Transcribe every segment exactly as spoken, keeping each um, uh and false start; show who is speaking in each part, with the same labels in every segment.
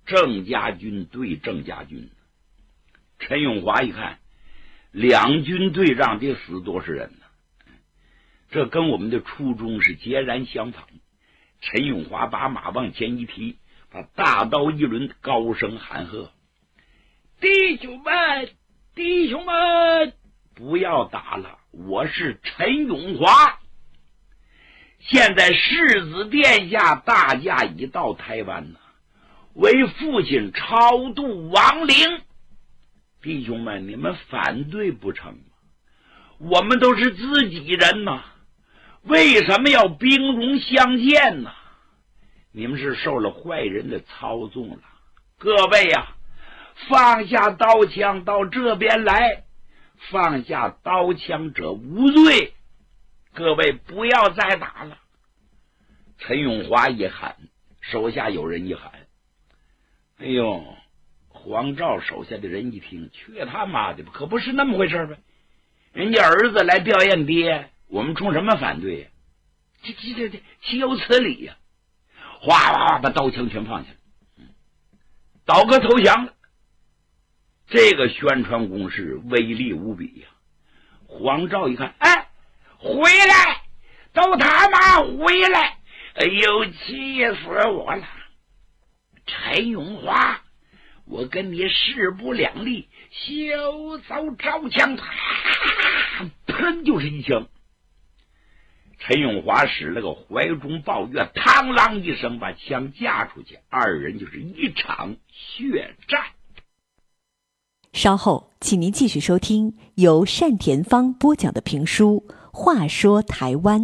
Speaker 1: 郑家军对郑家军。陈永华一看，两军对仗得死多少人呢？这跟我们的初衷是截然相反。陈永华把马往前一提，把大刀一抡，高声喊喝：弟兄们，弟兄们，不要打了，我是陈永华。现在世子殿下大驾已到台湾呢，为父亲超度亡灵。弟兄们，你们反对不成吗？我们都是自己人呐，为什么要兵戎相见呢？你们是受了坏人的操纵了。各位呀、啊，放下刀枪到这边来，放下刀枪者无罪。各位不要再打了。陈永华一喊，手下有人一喊，哎呦，黄兆手下的人一听，去他妈的吧，可不是那么回事呗。人家儿子来吊唁爹，我们冲什么反对呀？这这这这岂有此理呀、啊！哗哗哗，把刀枪全放下了，倒戈投降了。这个宣传攻势威力无比呀、啊！黄兆一看，哎，回来，都他妈回来！哎呦，气死我了！陈永华，我跟你势不两立，休走招枪！砰，就是一枪。陈永华使了个怀中抱月，嘡啷一声把枪架出去，二人就是一场血战。
Speaker 2: 稍后请您继续收听由单田芳播讲的评书《话说台湾》。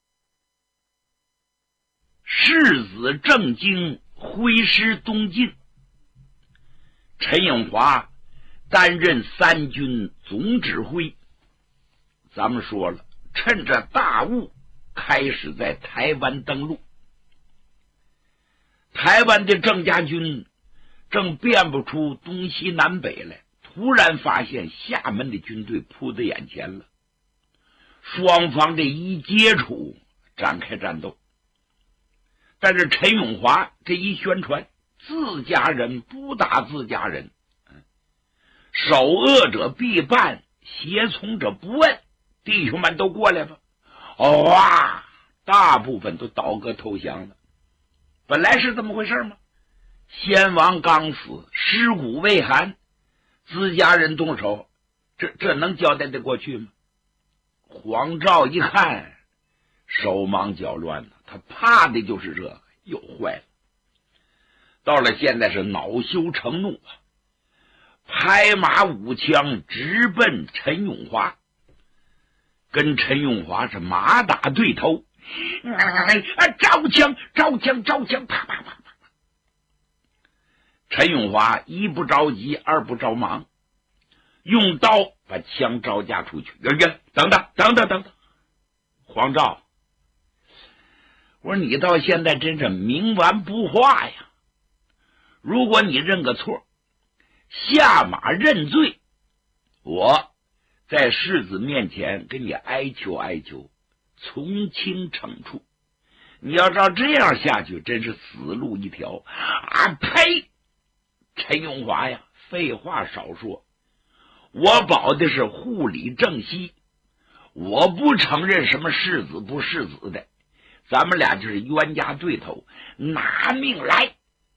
Speaker 1: 世子郑经挥师东进，陈永华担任三军总指挥。咱们说了，趁着大雾开始在台湾登陆。台湾的郑家军正辨不出东西南北来，突然发现厦门的军队扑在眼前了。双方这一接触，展开战斗。但是陈永华这一宣传，自家人不打自家人，首恶者必办，胁从者不问。弟兄们都过来吧！哦哇，大部分都倒戈投降了。本来是这么回事吗？先王刚死，尸骨未寒，自家人动手，这这能交代得过去吗？黄兆一看，手忙脚乱的，他怕的就是这个，又坏了。到了现在是恼羞成怒啊，拍马舞枪直奔陈永华，跟陈永华是马打对头，啊！招枪，招枪，招枪，啪啪啪啪！陈永华一不着急，二不着忙，用刀把枪招架出去。人家等等，等等，等等，黄兆，我说你到现在真是冥顽不化呀！如果你认个错，下马认罪，我在世子面前跟你哀求哀求，从轻惩处。你要照这样下去，真是死路一条啊！呸！陈永华呀，废话少说，我保的是护理正西，我不承认什么世子不世子的，咱们俩就是冤家对头，拿命来！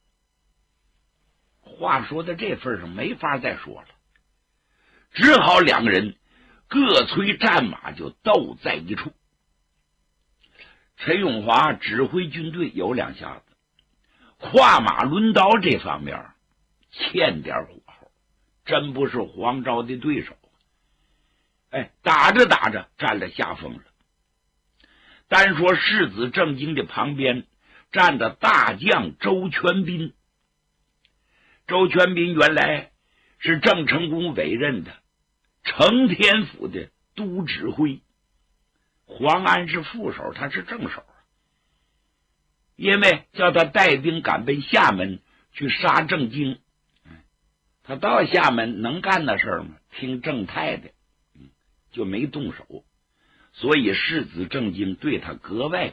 Speaker 1: 话说到这份上，没法再说了，只好两个人各催战马，就斗在一处。陈永华指挥军队有两下子，跨马抡刀这方面欠点火候，真不是黄昭的对手。哎，打着打着占了下风了。单说世子郑经的旁边站着大将周全斌。周全斌原来是郑成功委任的承天府的都指挥，黄安是副手，他是正手，因为叫他带兵赶奔厦门去杀郑经，他到厦门能干那事儿吗？听郑泰的，就没动手，所以世子郑经对他格外